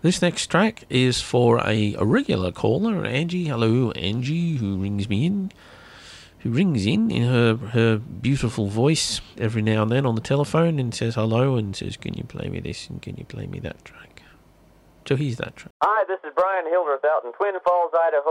This next track is for a regular caller, Angie. Hello, Angie, who rings in her beautiful voice every now and then on the telephone and says hello and says, can you play me this and can you play me that track? So here's that track. Hi, this is Brian Hildreth out in Twin Falls, Idaho.